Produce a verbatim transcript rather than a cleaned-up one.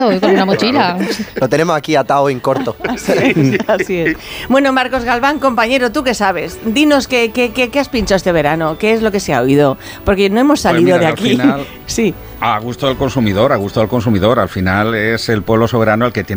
con una mochila. Lo tenemos aquí atado en corto. Así es, así es. Bueno, Marcos Galván, compañero, ¿tú qué sabes? Dinos qué, qué, qué, qué has pinchado este verano, qué es lo que se ha oído, porque no hemos salido pues mira, de aquí. Al final, sí. A gusto del consumidor, a gusto del consumidor. Al final es el pueblo soberano el que tiene